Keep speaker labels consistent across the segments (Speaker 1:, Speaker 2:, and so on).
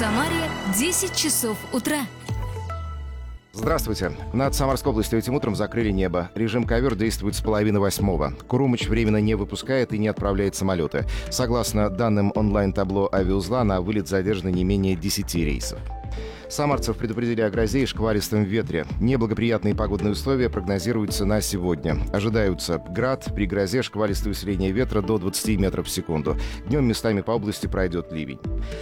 Speaker 1: Самаре 10 часов утра.
Speaker 2: Здравствуйте. Над Самарской областью этим утром закрыли небо. Режим ковер действует с 7:30. Крумыч временно не выпускает и не отправляет самолеты. Согласно данным онлайн-табло авиаузла, на вылет задержано не менее 10 рейсов. Самарцев предупредили о грозе и шквалистом ветре. Неблагоприятные погодные условия прогнозируются на сегодня. Ожидаются град, при грозе шквалистое усиление ветра до 20 метров в секунду. Днем местами по области пройдет ливень.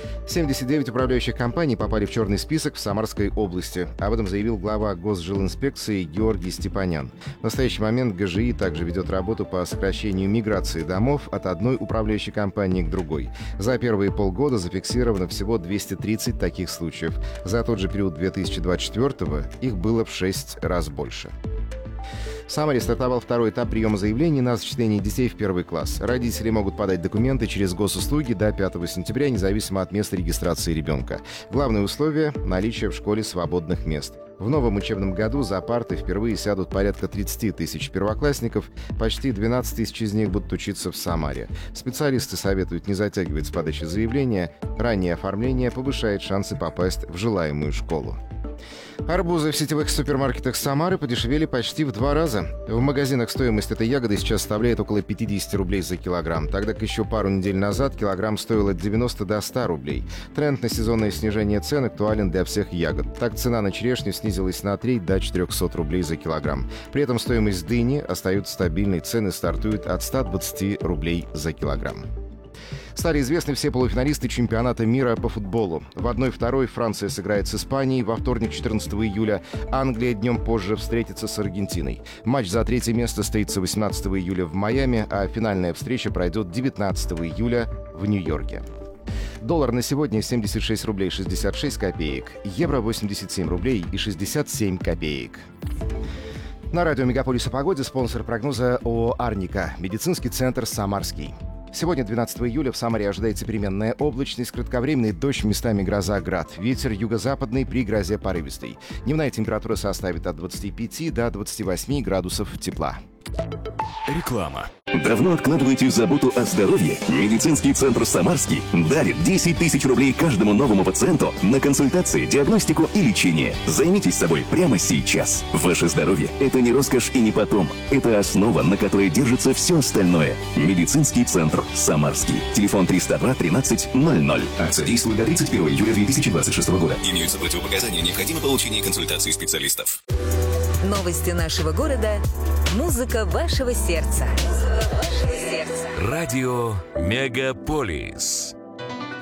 Speaker 2: 79 управляющих компаний попали в черный список в Самарской области. Об этом заявил глава Госжилинспекции Георгий Степанян. В настоящий момент ГЖИ также ведет работу по сокращению миграции домов от одной управляющей компании к другой. За первые полгода зафиксировано всего 230 таких случаев. За тот же период 2024-го их было в 6 раз больше. В Самаре стартовал второй этап приема заявлений на зачисление детей в первый класс. Родители могут подать документы через госуслуги до 5 сентября, независимо от места регистрации ребенка. Главное условие – наличие в школе свободных мест. В новом учебном году за парты впервые сядут порядка 30 тысяч первоклассников, почти 12 тысяч из них будут учиться в Самаре. Специалисты советуют не затягивать с подачей заявления, раннее оформление повышает шансы попасть в желаемую школу. Арбузы в сетевых супермаркетах Самары подешевели почти в 2 раза. В магазинах стоимость этой ягоды сейчас составляет около 50 рублей за килограмм, тогда как еще пару недель назад килограмм стоил от 90 до 100 рублей. Тренд на сезонное снижение цен актуален для всех ягод. Так цена на черешню снизилась на 3 до 400 рублей за килограмм. При этом стоимость дыни остается стабильной, цены стартуют от 120 рублей за килограмм. Стали известны все полуфиналисты чемпионата мира по футболу. В 1-2 Франция сыграет с Испанией во вторник, 14 июля. Англия днем позже встретится с Аргентиной. Матч за 3-е место состоится 18 июля в Майами, а финальная встреча пройдет 19 июля в Нью-Йорке. Доллар на сегодня 76 рублей 66 копеек. Евро 87 рублей и 67 копеек. На радио «Мегаполис» о погоде спонсор прогноза ООО «Арника». Медицинский центр «Самарский». Сегодня, 12 июля, в Самаре ожидается переменная облачность, кратковременный дождь, местами гроза, град. Ветер юго-западный, при грозе порывистый. Дневная температура составит от 25 до 28 градусов тепла.
Speaker 3: Реклама. Давно откладываете заботу о здоровье? Медицинский центр «Самарский» дарит 10 тысяч рублей каждому новому пациенту на консультации, диагностику и лечение. Займитесь собой прямо сейчас. Ваше здоровье – это не роскошь и не потом. Это основа, на которой держится все остальное. Медицинский центр «Самарский». Телефон 302 13 00. Акция действует до 31 июля 2026 года.
Speaker 4: Имеются противопоказания, необходимо получение консультации специалистов.
Speaker 5: Новости нашего города. Музыка вашего сердца.
Speaker 3: Радио «Мегаполис».